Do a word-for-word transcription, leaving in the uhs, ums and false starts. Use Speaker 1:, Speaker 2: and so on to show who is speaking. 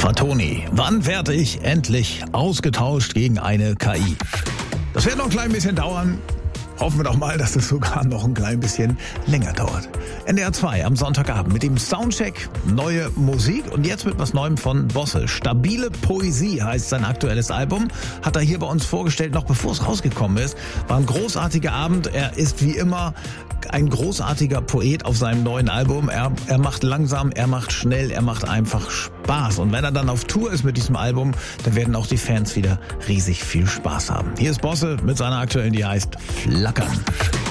Speaker 1: Fatoni, wann werde ich endlich ausgetauscht gegen eine K I? Das wird noch ein klein bisschen dauern. Hoffen wir doch mal, dass es sogar noch ein klein bisschen länger dauert. N D R zwei am Sonntagabend mit dem Soundcheck, neue Musik und jetzt mit was Neuem von Bosse. Stabile Poesie heißt sein aktuelles Album. Hat er hier bei uns vorgestellt, noch bevor es rausgekommen ist. War ein großartiger Abend. Er ist wie immer ein großartiger Poet auf seinem neuen Album. Er, er macht langsam, er macht schnell, er macht einfach Spaß. Und wenn er dann auf Tour ist mit diesem Album, dann werden auch die Fans wieder riesig viel Spaß haben. Hier ist Bosse mit seiner aktuellen, die heißt Flackern.